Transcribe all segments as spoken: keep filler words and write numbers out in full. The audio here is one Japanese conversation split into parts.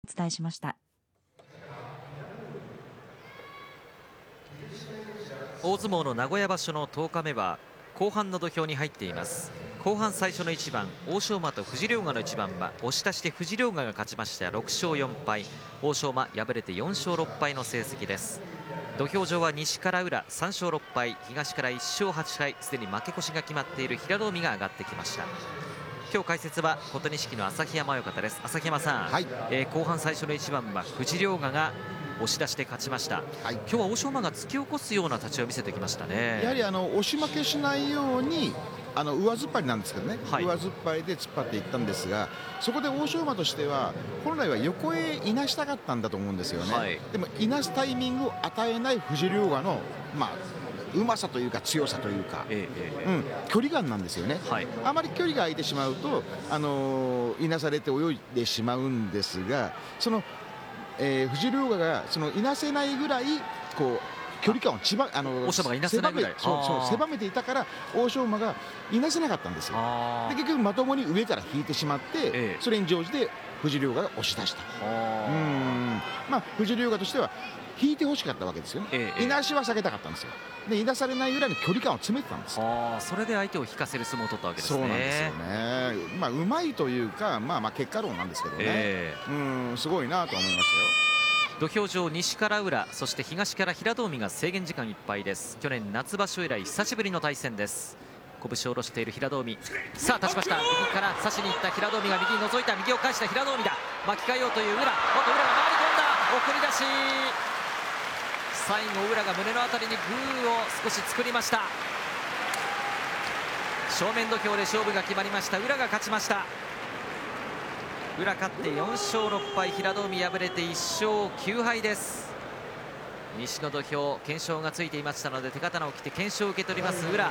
お伝えしました。 大相撲の名古屋場所のとおかめは後半の土俵に入っています。後半最初の一番、欧勝馬と富士凌河の一番は押し出しで富士凌河が勝ちましたろくしょうよんぱい、欧勝馬敗れてよんしょうろっぱいの成績です。土俵上は西から宇良さんしょうろっぱい、東からいっしょうはちぱい、すでに負け越しが決まっている平戸海が上がってきました。今日解説は琴錦の旭山親方です。旭山さん、はい、えー、後半最初の一番は富士凌河が押し出して勝ちました、はい、今日は欧勝馬が突き起こすような立ち合いを見せてきましたね。 やはりあの押し負けしないようにあの上突っ張りなんですけどね、はい、上突っ張りで突っ張っていったんですが、そこで欧勝馬としては本来は横へいなしたかったんだと思うんですよね、はい、でもいなすタイミングを与えない富士凌河の、まあ、うまさというか強さというか、ええ、うん、距離感なんですよね、はい、あまり距離が空いてしまうと、あのー、いなされて泳いでしまうんですが、そのえー、富士凌河がそのいなせないぐらいこう距離感をちばあの欧勝馬がいなせないぐらいそうそう狭めていたから欧勝馬がいなせなかったんですよ。で結局まともに上から引いてしまって、ええ、それに乗じて富士凌河が押し出した。うん、まあ、富士凌河としては引いてほしかったわけですよね、ええ、いなしは避けたかったんですよ。でいなされないぐらいの距離感を詰めてたんですよ。 あ、それで相手を引かせる相撲を取ったわけですね。 そうなんですよね。まあ、うまいというか、まあ、まあ結果論なんですけどね、ええ、うん、すごいなと思いましたよ。 土俵上、西から宇良、そして東から平戸海が制限時間いっぱいです。去年夏場所以来久しぶりの対戦です。拳を下ろしている平戸海、さあ立ちました。右から差しに行った平戸海が右に覗いた、右を返した平戸海だ、巻き替えようという宇良、元宇良が回り込んだ、送り出し、最後宇良が胸のあたりにグーを少し作りました。正面土俵で勝負が決まりました。宇良が勝ちました。宇良勝ってよんしょうろっぱい、平戸海敗れていっしょうきゅうはいです。西の土俵、懸賞がついていましたので手刀を切って懸賞を受け取ります宇良。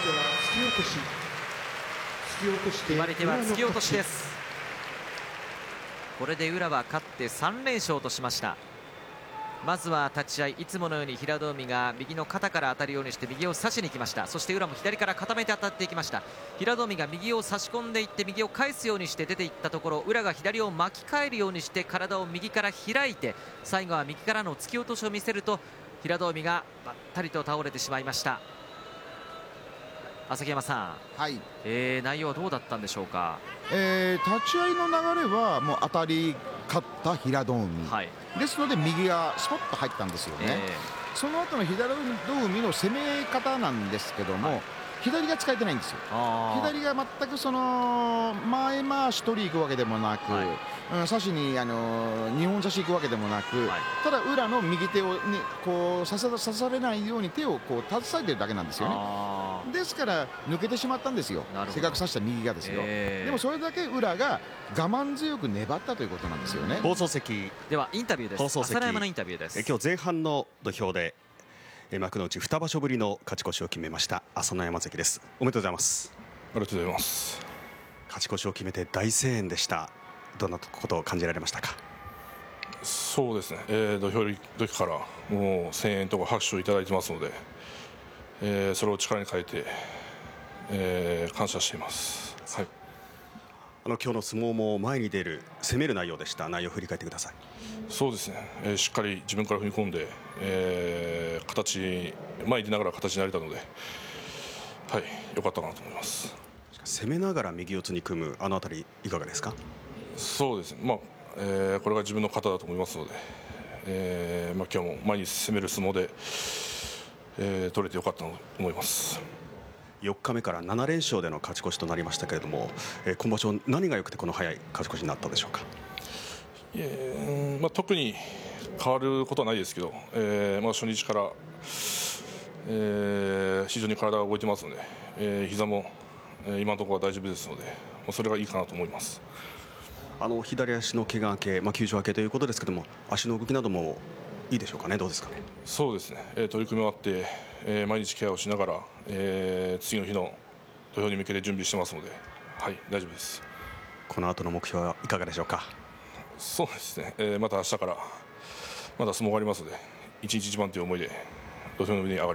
決まり手は突き落としです。これで宇良は勝ってさんれんしょうとしました。まずは立ち合い、いつものように平戸海が右の肩から当たるようにして右を差しに行きました。そして宇良も左から固めて当たっていきました。平戸海が右を差し込んでいって右を返すようにして出ていったところ、宇良が左を巻き替えるようにして体を右から開いて、最後は右からの突き落としを見せると平戸海がばったりと倒れてしまいました。旭山さん、はい、えー、内容はどうだったんでしょうか。 えー、立ち合いの流れはもう当たり勝った平戸海、はい、ですので右がスポッと入ったんですよね、えー、その後の平戸海の攻め方なんですけども、はい、左が使えてないんですよ。左が全くその前回し取り行くわけでもなく、はい、うん、差しにあのにほん差し行くわけでもなく、はい、ただ宇良の右手をにこう刺さ、刺されないように手をこう携えているだけなんですよね。ですから抜けてしまったんですよ、せっかく刺した右がですよ、えー、でもそれだけ宇良が我慢強く粘ったということなんですよね。 放送席ではインタビューです。朝乃山のインタビューです。 え今日前半の土俵で幕内に場所ぶりの勝ち越しを決めました朝乃山関です。おめでとうございます。 ありがとうございます。 勝ち越しを決めて大声援でした。どんなことを感じられましたか。 そうですね、えー、土俵の時からもう声援とか拍手をいただいてますので、えー、それを力に変えて、えー、感謝しています、はい、 あの今日の相撲も前に出る攻める内容でした。内容を振り返ってください。 そうですね、えー、しっかり自分から踏み込んで、えー、形前に出ながら形になれたので、はい、良かったなと思います。 攻めながら右四つに組むあのあたりいかがですか。 そうですね、まあえー、これが自分の型だと思いますので、えーまあ、今日も前に攻める相撲で、えー、取れてよかったと思います。 よっかめからななれんしょうでの勝ち越しとなりましたけれども、えー、今場所何が良くてこの早い勝ち越しになったでしょうか。 えーまあ、特に変わることはないですけど、えーまあ、初日から、えー、非常に体が動いてますので、えー、膝も、えー、今のところは大丈夫ですので、それがいいかなと思います。 あの左足の怪我明け、まあ、休場明けということですけども、足の動きなどもいいでしょうかね。どうですか。 そうですね、えー、取り組み終わって、えー、毎日ケアをしながら、えー、次の日の土俵に向けて準備してますので、はい、大丈夫です。 この後の目標はいかがでしょうか。 そうですね、えー、また明日からまだ相撲がありますので、一日一番という思いで土俵の上に上がります。